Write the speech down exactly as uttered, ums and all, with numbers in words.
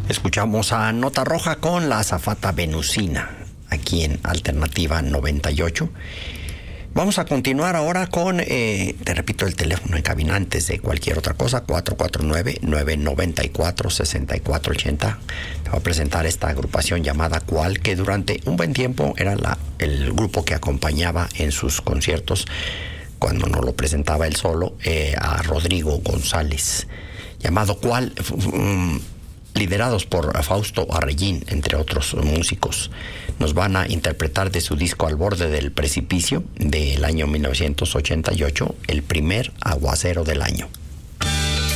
Escuchamos a Nota Roja con La Azafata Venusina, aquí en Alternativa noventa y ocho. Vamos a continuar ahora con, eh, te repito, el teléfono en cabina antes de cualquier otra cosa, cuatro cuatro nueve, nueve nueve cuatro, seis cuatro ocho cero. Te voy a presentar esta agrupación llamada Cual, que durante un buen tiempo era la, el grupo que acompañaba en sus conciertos, cuando no lo presentaba él solo, eh, a Rodrigo González, llamado Cual, um, liderados por Fausto Arreyín, entre otros músicos. Nos van a interpretar de su disco Al Borde del Precipicio, del año mil novecientos ochenta y ocho, el primer aguacero del año.